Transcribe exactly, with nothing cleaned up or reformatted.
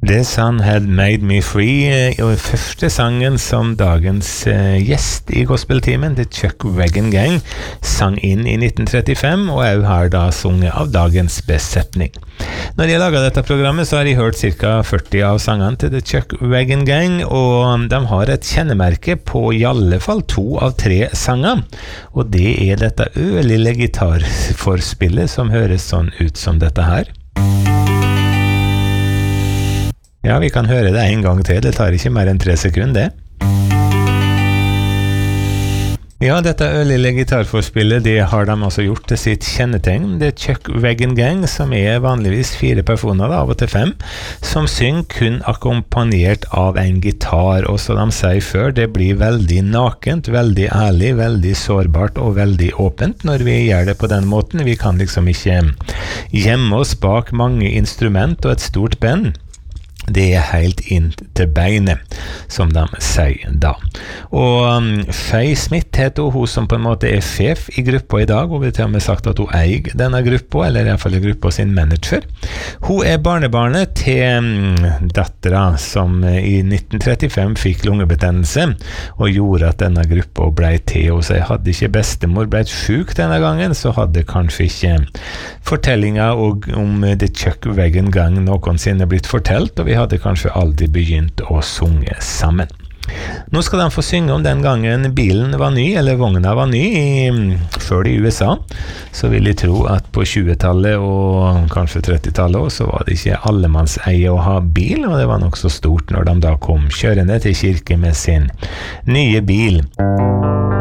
The Sun Had Made Me Free, og første sangen som dagens uh, gjest i gospeltimen, The Chuck Wagon Gang, sang inn i nitten trettifem, og er jo her da sunget av dagens besetning. Når jeg laget dette programmet, så har jeg hørt cirka førti av sangene til The Chuck Wagon Gang, og de har et kjennemerke på i alle fall to av tre sanger, og det er dette ølille gitarforspillet som høres sånn ut som dette her. Ja, vi kan høre det en gang til, det tar ikke mer enn tre sekunder, det. Ja, dette øllige gitarforspillet, det har de altså gjort til sitt kjennetegn. Det er Chuck Wagon Gang, som er vanligvis fire personer, da, av og til fem, som synger kun akkompagnert av en gitar, og som de sier før, det blir veldig nakent, veldig ærlig, veldig sårbart og veldig åpent når vi gjør det på den måten. Vi kan liksom ikke gjemme oss bak mange instrument og et stort band. Det er helt inn til beinet, som de sier da. Og um, Faye Smith heter hun som på en måte er sjef i gruppa i dag, og vi har til og med sagt at hun eier denne gruppa, eller i hvert fall gruppa sin manager. Hun er barnebarnet til um, dattera som uh, i nitten trettifem fikk lungebetennelse, og gjorde at denne gruppa ble til, og så hadde ikke bestemor ble syk denne gangen, så hadde kanskje ikke fortellinga om The Chuck Wagon Gang noensinne blitt fortalt, og vi hadde kanskje aldri begynt å sunge sammen. Nå skal de få synge om den gangen bilen var ny, eller vogna var ny, i, før i U S A. Så vil jeg tro at på tjuetallet og kanskje trettitallet også, så var det ikke allemannseie å ha bil, og det var nok så stort når de da kom kjørende til kirke med sin nye bil.